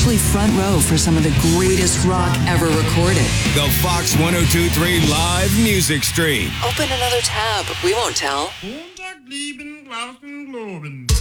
actually front row for some of the greatest rock ever recorded. The Fox 102.3 Live Music Stream. Open another tab. We won't tell. Montag, lieben, Glauben, Globen.